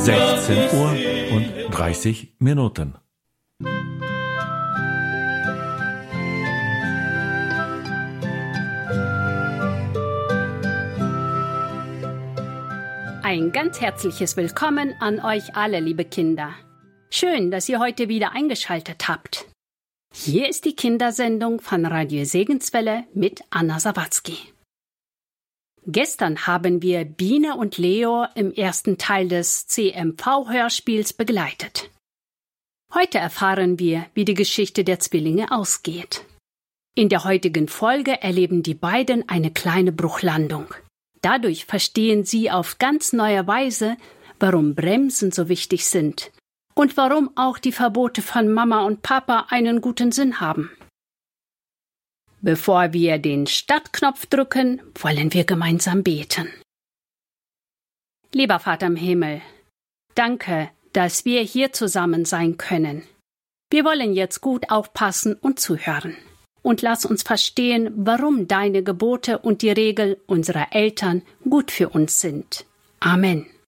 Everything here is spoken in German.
16 Uhr und 30 Minuten. Ein ganz herzliches Willkommen an euch alle, liebe Kinder. Schön, dass ihr heute wieder eingeschaltet habt. Hier ist die Kindersendung von Radio Segenswelle mit Anna Sawatzki. Gestern haben wir Biene und Leo im ersten Teil des CMV-Hörspiels begleitet. Heute erfahren wir, wie die Geschichte der Zwillinge ausgeht. In der heutigen Folge erleben die beiden eine kleine Bruchlandung. Dadurch verstehen sie auf ganz neue Weise, warum Bremsen so wichtig sind und warum auch die Verbote von Mama und Papa einen guten Sinn haben. Bevor wir den Startknopf drücken, wollen wir gemeinsam beten. Lieber Vater im Himmel, danke, dass wir hier zusammen sein können. Wir wollen jetzt gut aufpassen und zuhören. Und lass uns verstehen, warum deine Gebote und die Regeln unserer Eltern gut für uns sind. Amen.